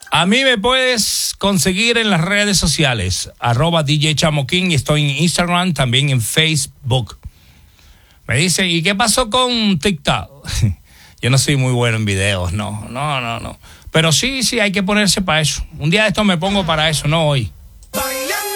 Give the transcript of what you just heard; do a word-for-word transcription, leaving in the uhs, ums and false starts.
A mí me puedes conseguir en las redes sociales, arroba D J Chamoquín, estoy en Instagram, también en Facebook. Me dicen, ¿y qué pasó con TikTok? Yo no soy muy bueno en videos, no, no, no, no. Pero sí, sí, hay que ponerse para eso. Un día de esto me pongo para eso, no hoy.